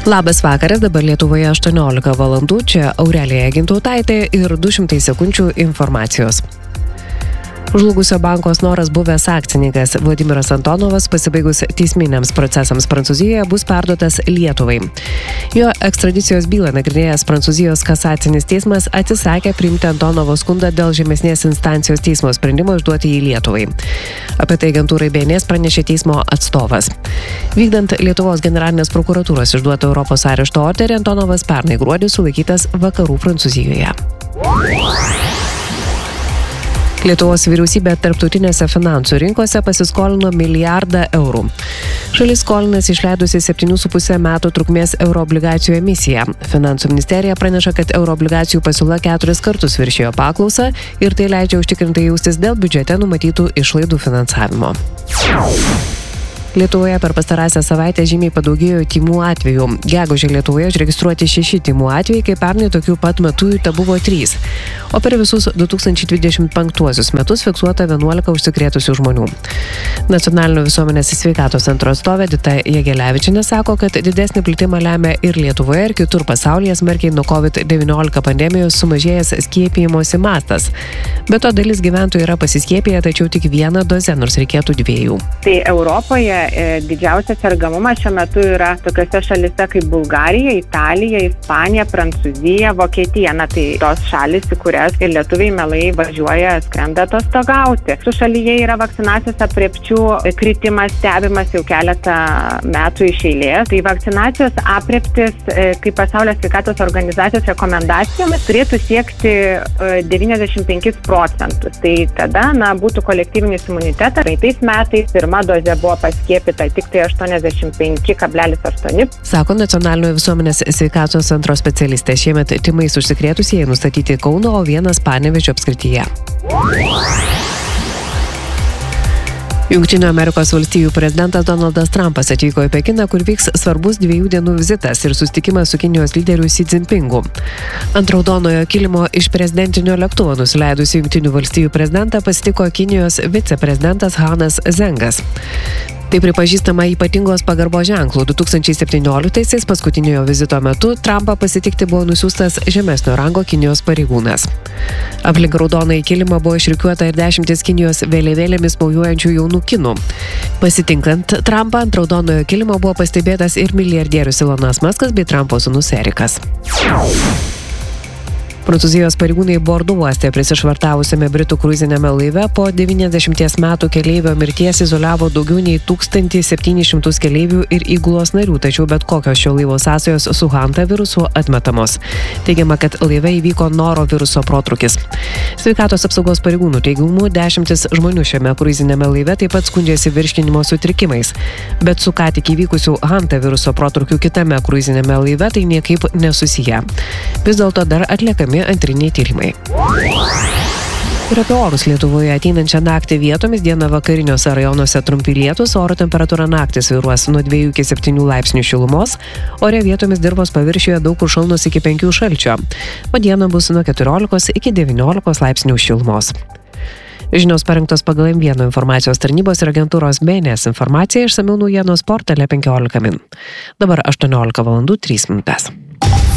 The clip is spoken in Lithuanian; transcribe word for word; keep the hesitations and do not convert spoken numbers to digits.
Labas vakaras, dabar Lietuvoje aštuoniolika valandų, čia Aurelija Gintautaitė ir du šimtai sekundžių informacijos. Žlugusio banko Snoras buvęs akcininkas Vladimiras Antonovas pasibaigus teisminiams procesams Prancūzijoje bus perduotas Lietuvai. Jo ekstradicijos bylą nagrinėjęs Prancūzijos kasacinis teismas atsisakė priimti Antonovo skundą dėl žemesnės instancijos teismo sprendimo išduoti jį Lietuvai. Apie tai agentūrai B N S pranešė teismo atstovas. Vykdant Lietuvos generalinės prokuratūros išduotą Europos arešto orderį, Antonovas pernai gruodį sulaikytas vakarų Prancūzijoje. Lietuvos vyriausybė tarptautinėse finansų rinkose pasiskolino milijardą eurų. Šalis skolinasi išleidusi septynių su puse metų trukmės euroobligacijų emisiją. Finansų ministerija praneša, kad euroobligacijų pasiūla keturis kartus viršijo paklausą ir tai leidžia užtikrintai jaustis dėl biudžete numatytų išlaidų finansavimo. Lietuvoje per pastarąsią savaitę žymiai padaugėjo tymų atvejų. Gegužę Lietuvoje užregistruoti šeši tymų atvejai, kai pernai tokių pat metų jų tebuvo trys. O per visus du tūkstančiai dvidešimt penktuosius metus fiksuota vienuolika užsikrėtusių žmonių. Nacionalinio visuomenės sveikatos centro atstovė Dita Jegelevičienė sako, kad didesnį plitimą lemia ir Lietuvoje, ir kitur pasaulyje smarkiai nuo covid devyniolika pandemijos sumažėjęs skiepijimosi mastas. Be to dalis gyventojų yra pasiskiepiję, tačiau tik vieną dozę, nors reikėtų dviejų. Tai Europoje didžiausias sergamumas šiuo metu yra tokiose šalise kaip Bulgarija, Italija, Ispanija, Prancūzija, Vokietija. Na tai tos šalis, į kurias ir lietuviai mielai važiuoja, skrenda atostogauti. Su šalyje yra vakcinacijos aprėpčių kritimas stebimas jau keletą metų iš eilės. Tai vakcinacijos aprėptis, kaip Pasaulio sveikatos organizacijos rekomendacijomis, turėtų siekti devyniasdešimt penkis procentus. Tai tada na, būtų kolektyvinis imunitetas. Praeitais metais pirma dozė buvo paskiepyta tik tai aštuoniasdešimt penki kablelis aštuoni. Sako Nacionalinio visuomenės sveikatos centro specialistė. Šiemet tymais užsikrėtusieji nustatyti Kauno, o vienas Panevėžio apskrityje. Jungtinių Amerikos valstijų prezidentas Donaldas Trumpas atvyko į Pekiną, kur vyks svarbus dviejų dienų vizitas ir susitikimas su Kinijos lyderiu Xi Jinpingu. Ant raudonojo kilimo iš prezidentinio lėktuvo nusileidusi Jungtinių valstijų prezidentą pasitiko Kinijos viceprezidentas Hanas Zengas. Tai pripažįstama ypatingos pagarbos ženklų. du tūkstančiai septynioliktaisiais paskutiniojo vizito metu Trumpą pasitikti buvo nusiųstas žemesnio rango Kinijos pareigūnas. Aplink raudonąjį kilimą buvo išrikiuota ir dešimtis Kinijos vėliavėlėmis mojuojančių jaunų kinų. Pasitinkant Trumpą ant raudonojo kilimo buvo pastebėtas ir milijardierius Elonas Muskas bei Trumpo sūnus Erikas. Prancūzijos pareigūnai Bordo uoste prisišvartavusiame britų kruiziniame laive po devyniasdešimties metų keleivio mirties izoliavo daugiau nei tūkstantį septynis šimtus keleivių ir įgulos narių, tačiau bet kokios šio laivo sąsajos su Hanta virusu atmetamos. Teigiama, kad laive įvyko noro viruso protrūkis. Sveikatos apsaugos pareigūnų teigimu dešimtis žmonių šiame kruiziniame laive taip pat skundžiasi virškinimo sutrikimais. Bet su ką tik įvykusiu Hanta viruso protrūkiu kitame kruiziniame laive tai niekaip nesusiję. Vis dėlto dar atliekami antriniai tyrimai. Ir apie orus Lietuvoje ateinančią naktį vietomis dieną vakariniuose rajonuose trumpi lietūs, oro temperatūra naktį svyruos nuo dviejų iki septynių laipsnių šilumos, ore vietomis dirvos paviršiuje daug kur šalnos iki penkių šalčio, o dieną bus nuo keturiolikos iki devyniolikos laipsnių šilumos. Žinios parengtos pagal M vienas informacijos tarnybos ir agentūros B N S informacija išsamiau naujienos portale penkiolika min. Dabar aštuoniolika valandų trys minutės.